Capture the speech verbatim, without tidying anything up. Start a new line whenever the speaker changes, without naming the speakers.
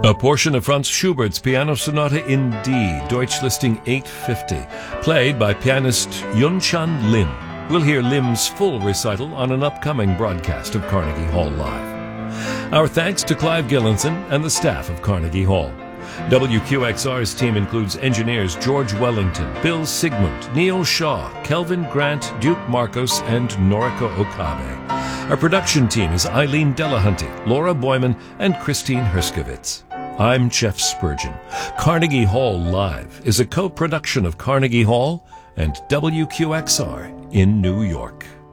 A portion of Franz Schubert's Piano Sonata in D, Deutsch listing eight fifty, played by pianist Yunchan Lim. We'll hear Lim's full recital on an upcoming broadcast of Carnegie Hall Live. Our thanks to Clive Gillinson and the staff of Carnegie Hall. W Q X R's team includes engineers George Wellington, Bill Sigmund, Neil Shaw, Kelvin Grant, Duke Marcos, and Noriko Okabe. Our production team is Eileen Delahunty, Laura Boyman, and Christine Herskovitz. I'm Jeff Spurgeon. Carnegie Hall Live is a co-production of Carnegie Hall and W Q X R in New York.